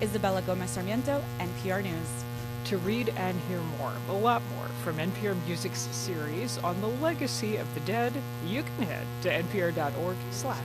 Isabella Gomez Sarmiento, NPR News. To read and hear more, a lot more, from NPR Music's series on the legacy of the dead, you can head to npr.org/